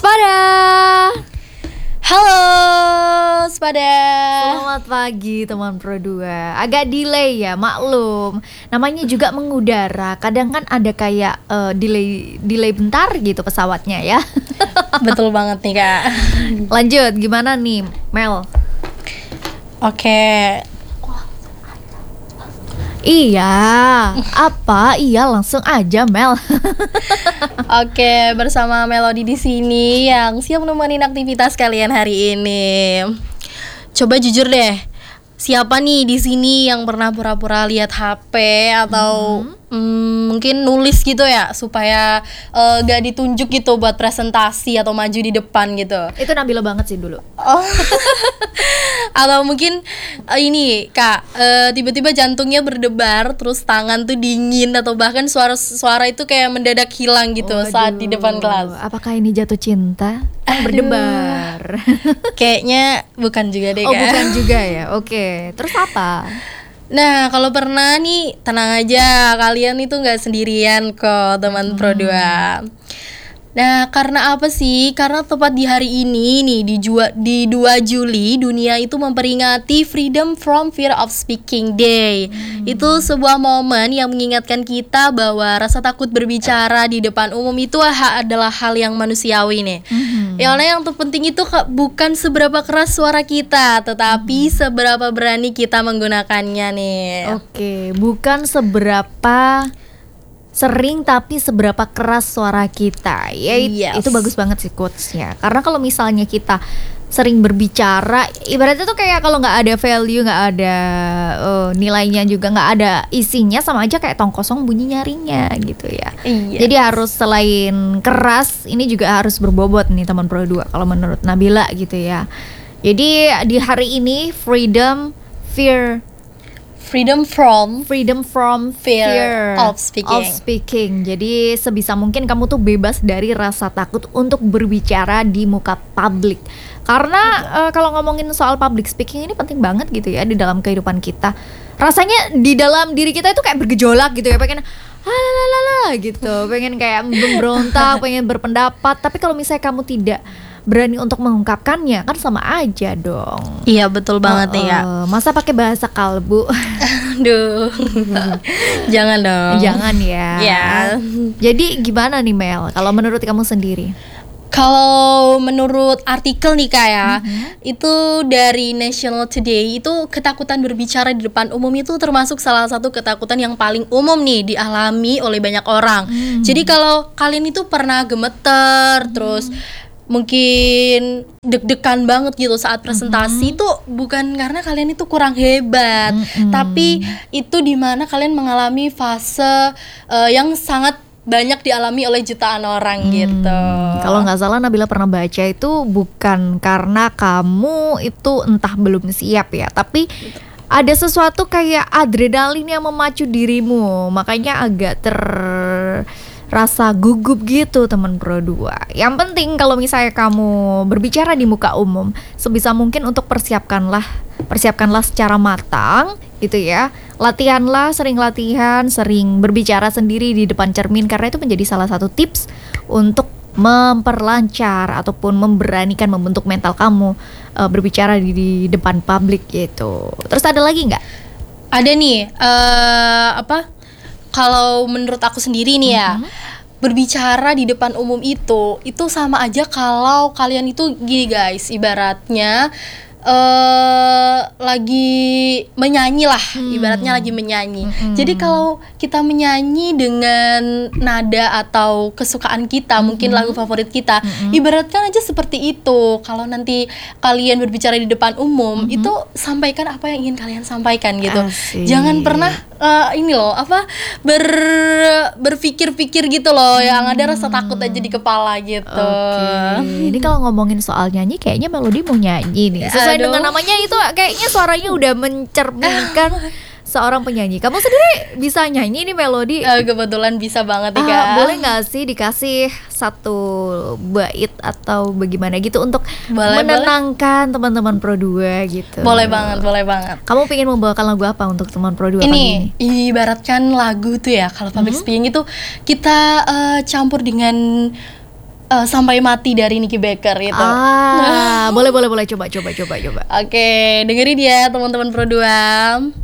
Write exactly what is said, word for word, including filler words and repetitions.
Waspada. Halo Waspada. Selamat pagi teman Pro dua. Agak delay ya, maklum. Namanya juga mengudara. Kadang kan ada kayak uh, delay delay bentar gitu pesawatnya ya. Betul banget nih Kak. Lanjut, gimana nih Mel? Oke. Iya, apa? Iya, langsung aja Mel. Oke, bersama Melody di sini yang siap nemenin aktivitas kalian hari ini. Coba jujur deh, siapa nih di sini yang pernah pura-pura lihat H P atau hmm. Hmm, mungkin nulis gitu ya supaya uh, gak ditunjuk gitu buat presentasi atau maju di depan gitu? Itu Nabila banget sih dulu. Oh. Atau mungkin uh, ini Kak, uh, tiba-tiba jantungnya berdebar, terus tangan tuh dingin atau bahkan suara-suara itu kayak mendadak hilang gitu. Waduh. Saat di depan kelas. Apakah ini jatuh cinta? Aduh. Berdebar. Kayaknya bukan juga deh Kak. Oh bukan juga ya, oke. Terus apa? Nah kalau pernah nih, tenang aja, kalian itu gak sendirian kok teman hmm. Pro dua. Nah karena apa sih? Karena tepat di hari ini nih di, jua, di dua Juli dunia itu memperingati Freedom from Fear of Speaking Day. hmm. Itu sebuah momen yang mengingatkan kita bahwa rasa takut berbicara di depan umum itu adalah hal yang manusiawi nih. hmm. Yang yang terpenting itu bukan seberapa keras suara kita, tetapi hmm. seberapa berani kita menggunakannya nih. Oke, bukan seberapa sering tapi seberapa keras suara kita. Ya yes. Itu bagus banget sih quotes-nya. Karena kalau misalnya kita sering berbicara, ibaratnya tuh kayak kalau nggak ada value, nggak ada uh, nilainya juga, nggak ada isinya, sama aja kayak tong kosong bunyi nyaringnya gitu ya. Yes. Jadi harus selain keras, ini juga harus berbobot nih teman Pro dua kalau menurut Nabila gitu ya. Jadi di hari ini freedom, fear Freedom from Freedom from fear, fear of speaking. of speaking. Jadi sebisa mungkin kamu tuh bebas dari rasa takut untuk berbicara di muka publik. Karena uh, kalau ngomongin soal public speaking ini penting banget gitu ya di dalam kehidupan kita. Rasanya di dalam diri kita itu kayak bergejolak gitu ya, pengen halalala gitu, pengen kayak memberontak, pengen berpendapat. Tapi kalau misalnya kamu tidak berani untuk mengungkapkannya, kan sama aja dong. Iya betul banget uh, nih ya. Masa pakai bahasa kalbu? Aduh. Jangan dong. Jangan ya. Ya. Jadi gimana nih Mel, kalau menurut kamu sendiri? Kalau menurut artikel nih Kak ya, mm-hmm. itu dari National Today, itu ketakutan berbicara di depan umum itu termasuk salah satu ketakutan yang paling umum nih dialami oleh banyak orang. Mm. Jadi kalau kalian itu pernah gemeter, mm. terus mungkin deg-degan banget gitu saat presentasi, itu mm-hmm. bukan karena kalian itu kurang hebat, mm-hmm. tapi itu dimana kalian mengalami fase uh, yang sangat banyak dialami oleh jutaan orang hmm, gitu. Kalau nggak salah Nabila pernah baca itu bukan karena kamu itu entah belum siap ya, tapi betul. Ada sesuatu kayak adrenalin yang memacu dirimu, makanya agak ter rasa gugup gitu teman Pro dua. Yang penting kalau misalnya kamu berbicara di muka umum, sebisa mungkin untuk persiapkanlah persiapkanlah secara matang gitu ya. Latihanlah, sering latihan, sering berbicara sendiri di depan cermin, karena itu menjadi salah satu tips untuk memperlancar ataupun memberanikan membentuk mental kamu uh, berbicara di, di depan publik gitu. Terus ada lagi nggak? Ada nih, uh, apa? Kalau menurut aku sendiri nih ya, mm-hmm. berbicara di depan umum itu itu sama aja kalau kalian itu gini guys, ibaratnya Uh, lagi menyanyi lah, hmm. ibaratnya lagi menyanyi. Hmm. Jadi kalau kita menyanyi dengan nada atau kesukaan kita, hmm. mungkin lagu favorit kita, hmm. ibaratkan aja seperti itu. Kalau nanti kalian berbicara di depan umum, hmm. itu sampaikan apa yang ingin kalian sampaikan gitu. Asik. Jangan pernah uh, ini loh, apa ber berpikir-pikir gitu loh, hmm. yang ada rasa takut aja di kepala gitu. Okay. Ini kalau ngomongin soal nyanyi, kayaknya Melody mau nyanyi nih. Sesuai Aduh. dengan namanya itu kayaknya suaranya udah mencerminkan seorang penyanyi. Kamu sendiri bisa nyanyi nih Melody? Uh, kebetulan bisa banget nih Kak. Ah, boleh nggak sih dikasih satu bait atau bagaimana gitu untuk boleh, menenangkan boleh. teman-teman Pro dua gitu? Boleh banget, boleh banget. Kamu pengen membawakan lagu apa untuk teman Pro dua ini? Ini ibaratkan lagu tuh ya, kalau public mm-hmm. speaking itu kita uh, campur dengan eh, Sampai Mati dari Nicky Baker gitu. Ah, boleh boleh boleh coba coba coba coba. Oke, dengerin ya teman-teman Pro dua.